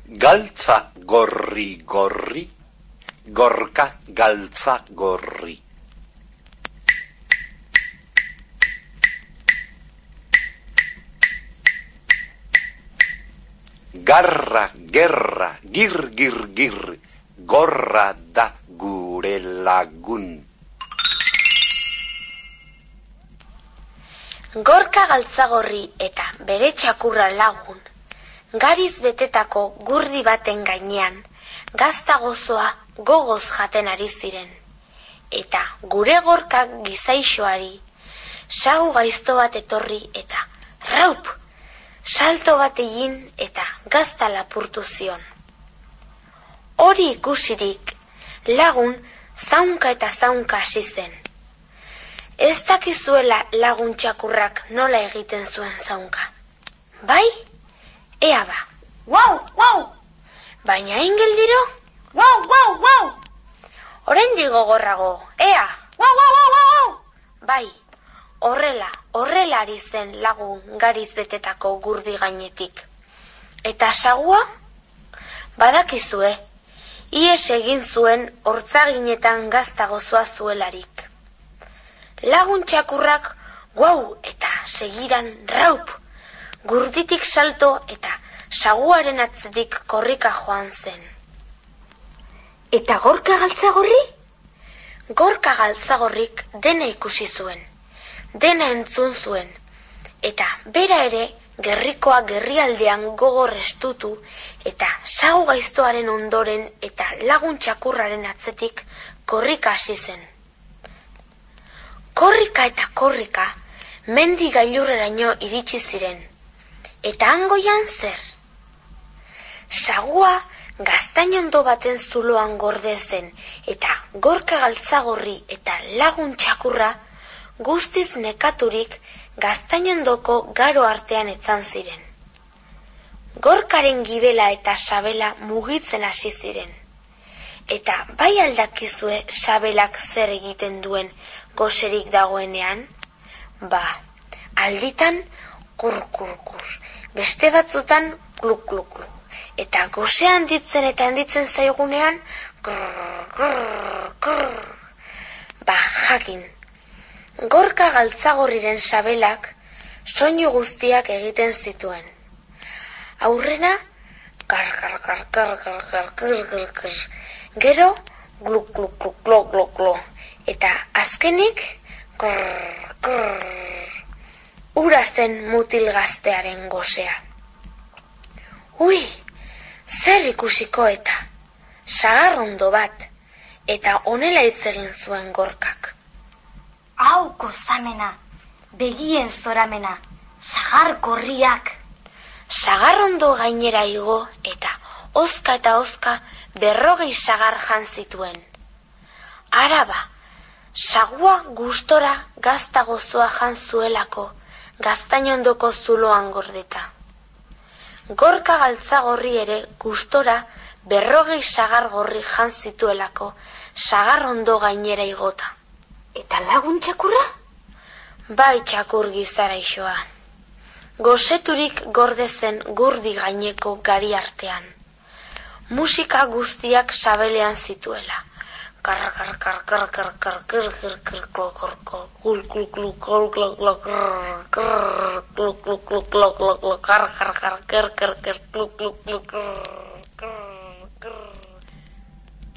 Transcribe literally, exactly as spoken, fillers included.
Galtza gorri gorri, gorka galtza gorri. Garra, gerra, gir, gir, gir, gorra da gure lagun. Gorka galtzagorri eta bere txakurra lagun, gariz betetako gurdi baten gainean, gazta gozoa gogoz jaten ari ziren. Eta gure gorka gizaixoari, sagu gaizto bat etorri eta raup! Salto bat egin eta gazta lapurtu zion. Hori ikusirik, lagun zaunka eta zaunka hasi zen. Ez dakizuela lagun txakurrak nola egiten zuen zaunka. Bai? Ea ba. Wow, wow! Baina ingeldiro? Wow, wow, wow! Oraindik gogorrago, ea! Wow, wow, wow, wow! Bai, horrela, horrela ari zen lagun gariz betetako gurdi gainetik. Eta sagua? Badakizue, ies egin zuen hortzaginetan gazta gozoa zuelarik. Lagun txakurrak guau eta segidan raup, gurditik salto eta saguaren atzetik korrika joan zen. Eta gorka galtzagorri? Gorka galtzagorrik dena ikusi zuen, dena entzun zuen, eta bera ere gerrikoa gerrialdean gogor estutu eta sagu gaiztoaren ondoren eta lagun txakurraren atzetik korrika hasi zen. Korrika eta korrika, mendi gailurreraino iritsi ziren. Eta hangoian zer? Sagua gaztainondo baten zuloan gorde zen, eta gorka galtzagorri eta lagun txakurra guztiz nekaturik gaztainondoko garo artean etzan ziren. Gorkaren gibela eta sabela mugitzen hasi ziren. Eta bai aldakizue sabelak zer egiten duen goserik dagoenean? Ba, alditan kur, kur, kur, beste batzutan kluk, kluk, kluk. Eta gosea handitzen eta handitzen zaigunean grrr, grrr, grrr. Ba, jakin, gorka galtzagorriren sabelak soinu guztiak egiten zituen. Aurrena, gar, gar, gar, gar, gar, gar, gar, gar, gar. Gero, gluk, gluk, gluk, gluk, gluk, gluk. Eta azkenik, grrr, grrr, ura zen mutil gaztearen gosea. Ui, zer ikusiko eta, sagarrondo bat, eta honela hitz egin zuen gorkak. Hau gozamena, begien zoramena, sagar gorriak. Sagarrondo gainera igo eta ozka eta ozka berrogei sagar jan zituen. Araba, sagua gustora gazta gozoa jan zuelako, gaztainondoko zuloan gordeta. Gorka galtzagorri ere gustora berrogei sagar gorri jan zituelako, sagarrondo gainera igota. Eta lagun txakurra? Bai txakur gizaraixoa. Goseturik gorde zen gurdi gaineko gari artean. Musika guztiak sabelean zituela. Kar, kar, kar, kar, kar, kar, kar, kar, kar, kar, kar, kar, kul, kul, kul, kul, kul, kul, kar, kar, kul, kul, kul, kul, kul, kul, kar, kar, kar, kar, kar, kul, kul, kul, kar.